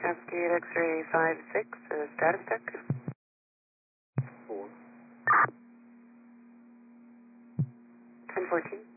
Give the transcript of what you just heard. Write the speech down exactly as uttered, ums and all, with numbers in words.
Cascade X-ray five six, uh, status check. Four. ten fourteen.